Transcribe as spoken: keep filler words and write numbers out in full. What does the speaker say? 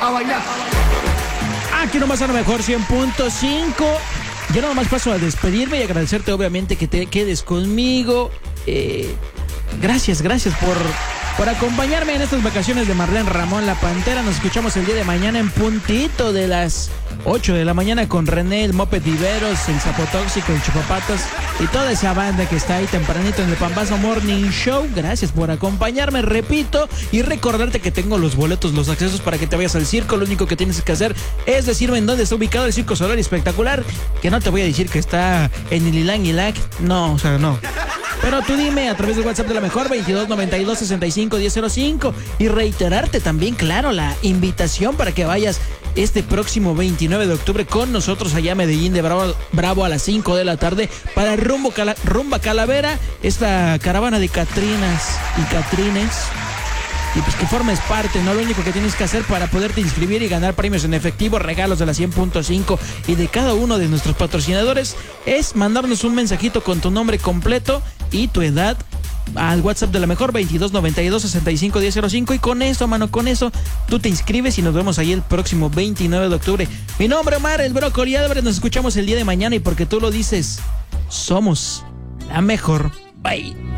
a bailar. Aquí nomás a lo mejor cien punto cinco. Yo nada más paso a despedirme y agradecerte obviamente que te quedes conmigo. Eh, gracias, gracias por, por acompañarme en estas vacaciones de Marlene Ramón La Pantera. Nos escuchamos el día de mañana en puntito de las ocho de la mañana con René, el Moped Viveros, el Zapotóxico, el Chupapatos y toda esa banda que está ahí tempranito en el Pambazo Morning Show. Gracias por acompañarme, repito, y recordarte que tengo los boletos, los accesos para que te vayas al circo. Lo único que tienes que hacer es decirme en dónde está ubicado el Circo Solar Espectacular, que no te voy a decir que está en el Ilang Ilang, no, o sea, no. Pero tú dime a través del WhatsApp de la mejor, veintidós noventa y dos sesenta y cinco diez cero cinco, y reiterarte también, claro, la invitación para que vayas este próximo veintinueve de octubre con nosotros allá a Medellín de Bravo, Bravo a las cinco de la tarde para Rumbo Cala, Rumba Calavera, esta caravana de Catrinas y Catrines. Y pues que formes parte, ¿no? Lo único que tienes que hacer para poderte inscribir y ganar premios en efectivo, regalos de la cien punto cinco y de cada uno de nuestros patrocinadores es mandarnos un mensajito con tu nombre completo y tu edad al WhatsApp de la mejor, veintidós noventa y dos sesenta y cinco diez cero cinco, y con eso, mano, con eso tú te inscribes y nos vemos ahí el próximo veintinueve de octubre. Mi nombre es Omar, el Brócoli Álvarez. Nos escuchamos el día de mañana y porque tú lo dices, somos la mejor. Bye.